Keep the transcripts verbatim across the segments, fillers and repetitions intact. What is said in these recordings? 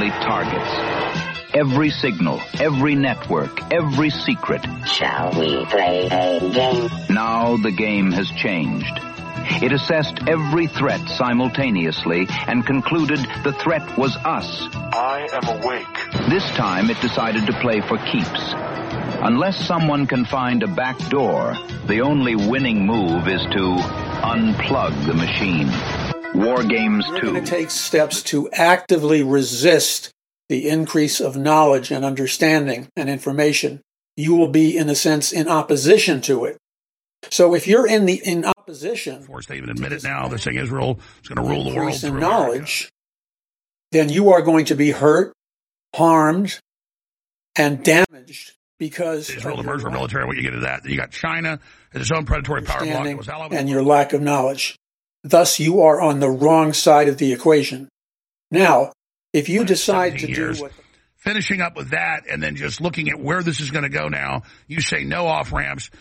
targets. Every signal, every network, every secret. Shall we play a game? Now the game has changed. It assessed every threat simultaneously and concluded the threat was us. I am awake. This time it decided to play for keeps. Unless someone can find a back door, the only winning move is to unplug the machine. War Games two. You're going to take steps to actively resist the increase of knowledge and understanding and information. You will be, in a sense, in opposition to it. So if you're in the in opposition, force they even admit it now, they're saying Israel is going to rule the world in through knowledge, then you are going to be hurt, harmed, and damaged because Israel emerged from military. What you get to that? You got China as its own predatory power block. It was and your lack of knowledge. Thus, you are on the wrong side of the equation. Now, if you decide to years, do what finishing up with that, and then just looking at where this is going to go now, you say no off ramps.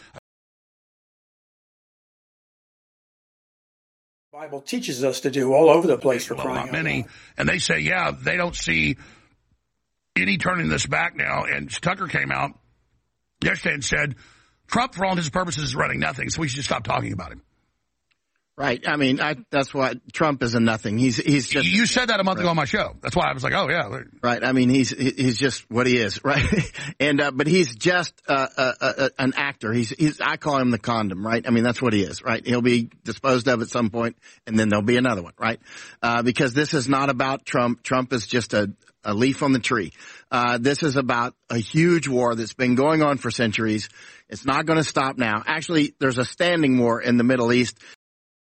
The Bible teaches us to do all over the place for crying out many, loud. And they say, yeah, they don't see any turning this back now. And Tucker came out yesterday and said, Trump, for all his purposes, is running nothing, so we should just stop talking about him. Right. I mean, I, that's why Trump is a nothing. He's he's just. You said that a month right. ago on my show. That's why I was like, oh yeah. Right. I mean, he's he's just what he is. Right. and uh, but he's just uh, uh, uh, an actor. He's he's. I call him the condom. Right. I mean, that's what he is. Right. He'll be disposed of at some point, and then there'll be another one. Right. Uh, because this is not about Trump. Trump is just a. a leaf on the tree. Uh, this is about a huge war that's been going on for centuries. It's not going to stop now. Actually, there's a standing war in the Middle East.